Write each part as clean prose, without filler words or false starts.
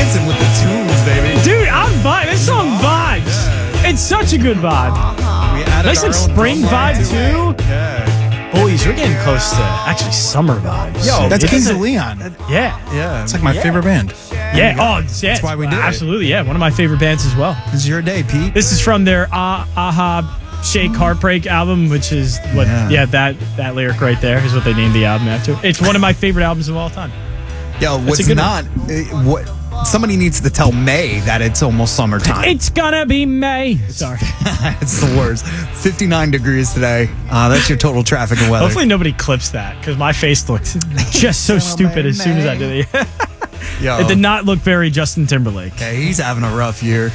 dancing with the tunes, baby. Dude, I'm vibing. This song vibes. It's such a good vibe. We added Nice our like own spring drum line vibe to it. too. Yeah. Boys, we're getting close to actually summer vibes. Yo, That's It Kings is of Leon. Yeah. Yeah. It's like my favorite band. Yeah. Oh, yeah. That's why we did it. Absolutely. Yeah. One of my favorite bands as well. It's your day, Pete. This is from their Aha Shake Heartbreak album, which is what, that lyric right there is what they named the album after. It's one of my favorite albums of all time. Yo, a what's good not... what? Somebody needs to tell May that it's almost summertime. It's gonna be May. Sorry. It's the worst. 59 degrees today. That's your total traffic and weather. Hopefully nobody clips that because my face looked just so stupid as soon as I did it. Yo, It did not look very Justin Timberlake. okay, he's having a rough year.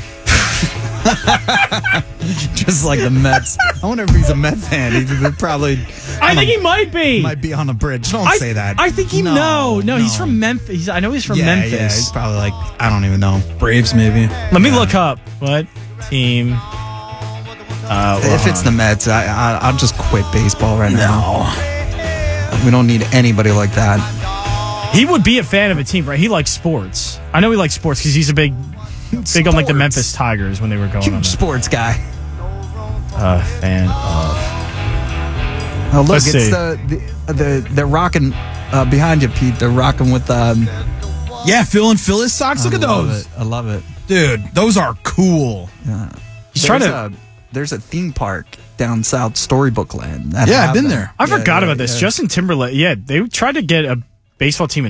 Just like the Mets. I wonder if he's a Met fan. He probably I think he might be. might be on a bridge. Don't say that. I think he no, he's from Memphis. I know he's from Memphis. Yeah, he's probably like, I don't even know. Braves, maybe. Let me look up what team. If it's the Mets, I'll just quit baseball right now. We don't need anybody like that. He would be a fan of a team, right? He likes sports. I know he likes sports because he's a big on like the Memphis Tigers when they were going on Huge that. sports guy. Fan of. Oh, look, Let's it's see. they're rocking behind you, Pete. They're rocking with Yeah, Phil and Phyllis socks. Look at those. I love it. Dude, those are cool. He's trying to. There's a theme park down south, Storybook Land. Yeah, I've been there. I forgot about this. Justin Timberlake. Yeah, they tried to get a baseball team in